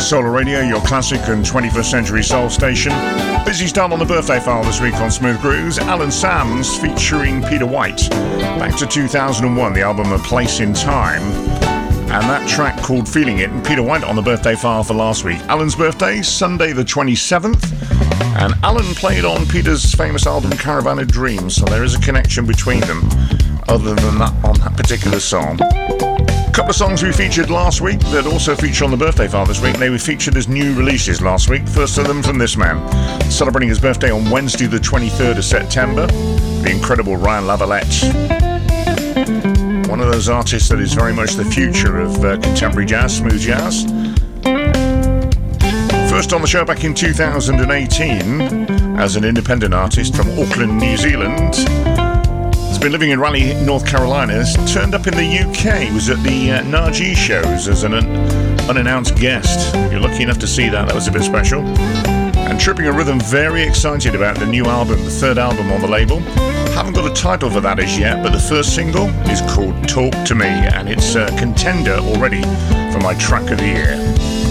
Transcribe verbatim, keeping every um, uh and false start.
Solar Radio, your classic and twenty-first century soul station. Busy start on the birthday file this week on Smooth Grooves. Alan Sams featuring Peter White. Back to two thousand one, the album A Place in Time. And that track called Feeling It. And Peter White on the birthday file for last week. Alan's birthday, Sunday the twenty-seventh. And Alan played on Peter's famous album Caravan of Dreams. So there is a connection between them, other than that on that particular song. A couple of songs we featured last week that also feature on the birthday file this week. They were featured as new releases last week. First of them from this man, celebrating his birthday on Wednesday the twenty-third of September, the incredible Ryan Lavalette. One of those artists that is very much the future of uh, contemporary jazz, smooth jazz. First on the show back in two thousand eighteen as an independent artist from Auckland, New Zealand. He's been living in Raleigh, North Carolina. He's turned up in the U K. He was at the uh, Naji shows as an un- unannounced guest. If you're lucky enough to see that, that was a bit special. And Tripping a Rhythm, very excited about the new album, the third album on the label. Haven't got a title for that as yet, but the first single is called Talk to Me, and it's a contender already for my track of the year.